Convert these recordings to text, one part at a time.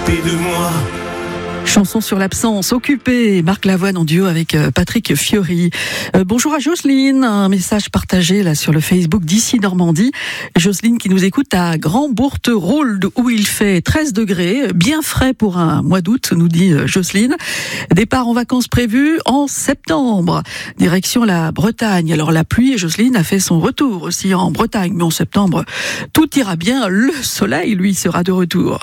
occupé de moi. Chanson sur l'absence, Occupé, Marc Lavoine en duo avec Patrick Fiori. Bonjour à Jocelyne, un message partagé là sur le Facebook d'Ici Normandie. Jocelyne qui nous écoute à Grand-Bourteroulde où il fait 13 degrés, bien frais pour un mois d'août, nous dit Jocelyne. Départ en vacances prévues en septembre, direction la Bretagne. Alors la pluie, Jocelyne a fait son retour aussi en Bretagne, mais en septembre, tout ira bien, le soleil lui sera de retour.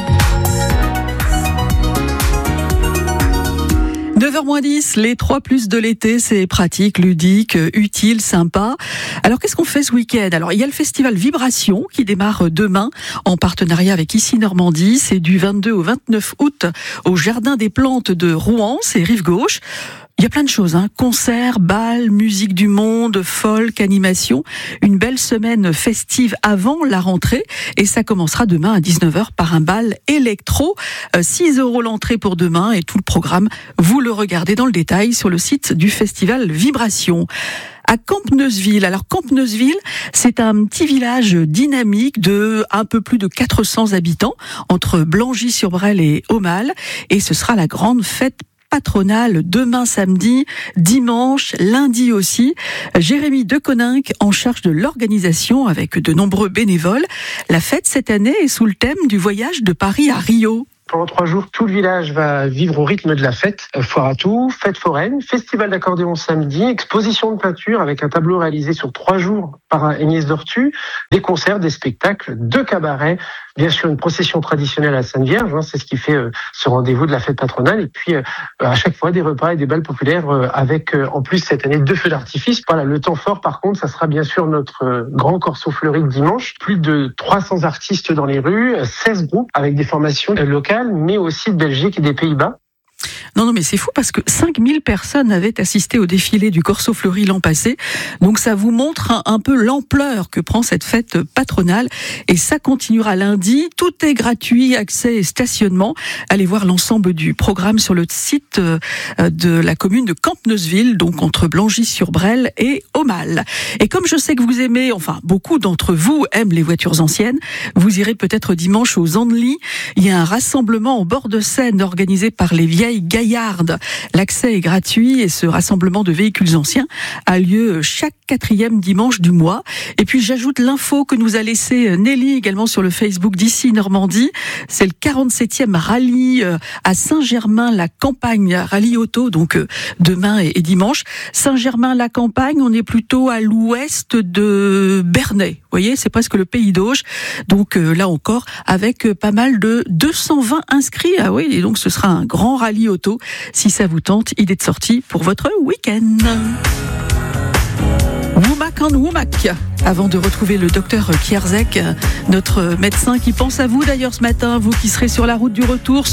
9h-10, les 3+ de l'été, c'est pratique, ludique, utile, sympa. Alors qu'est-ce qu'on fait ce week-end ? Alors il y a le festival Vibration qui démarre demain en partenariat avec Ici Normandie. C'est du 22 au 29 août au Jardin des Plantes de Rouen, c'est rive gauche. Il y a plein de choses, concerts, bals, musique du monde, folk, animation. Une belle semaine festive avant la rentrée. Et ça commencera demain à 19h par un bal électro. 6 € l'entrée pour demain et tout le programme, vous le regardez dans le détail sur le site du festival Vibration. À Campneuseville. Alors Campneuseville, c'est un petit village dynamique de un peu plus de 400 habitants entre Blangy-sur-Brel et Aumale. Et ce sera la grande fête patronale demain samedi, dimanche, lundi aussi. Jérémy Deconinck en charge de l'organisation avec de nombreux bénévoles. La fête cette année est sous le thème du voyage de Paris à Rio. Pendant 3 jours, tout le village va vivre au rythme de la fête. Foire à tout, fête foraine, festival d'accordéon samedi, exposition de peinture avec un tableau réalisé sur 3 jours par Agnès Dortu, des concerts, des spectacles, 2 cabarets, bien sûr une procession traditionnelle à Sainte-Vierge, c'est ce qui fait ce rendez-vous de la fête patronale, et puis à chaque fois des repas et des bals populaires avec en plus cette année 2 feux d'artifice. Voilà, le temps fort par contre, ça sera bien sûr notre grand corso fleuri de dimanche, plus de 300 artistes dans les rues, 16 groupes avec des formations locales, mais aussi de Belgique et des Pays-Bas. Non, mais c'est fou parce que 5000 personnes avaient assisté au défilé du Corso Fleuri l'an passé. Donc ça vous montre un peu l'ampleur que prend cette fête patronale. Et ça continuera lundi. Tout est gratuit, accès et stationnement. Allez voir l'ensemble du programme sur le site de la commune de Campneuseville, donc entre Blangy-sur-Brel et Aumale. Et comme je sais que vous aimez, enfin beaucoup d'entre vous aiment les voitures anciennes, vous irez peut-être dimanche aux Andelys. Il y a un rassemblement au bord de Seine organisé par les vieilles Gaillarde. L'accès est gratuit et ce rassemblement de véhicules anciens a lieu chaque 4e dimanche du mois. Et puis j'ajoute l'info que nous a laissé Nelly également sur le Facebook d'Ici Normandie. C'est le 47e rallye à Saint-Germain-la-Campagne, rallye auto, donc demain et dimanche. Saint-Germain-la-Campagne, on est plutôt à l'ouest de Bernay. Vous voyez, c'est presque le pays d'Auge. Donc là encore, avec pas mal de 220 inscrits. Ah oui, et donc ce sera un grand rallye auto. Si ça vous tente, idée de sortie pour votre week-end. Womack en Womack. Avant de retrouver le docteur Kierzek, notre médecin qui pense à vous d'ailleurs ce matin, vous qui serez sur la route du retour.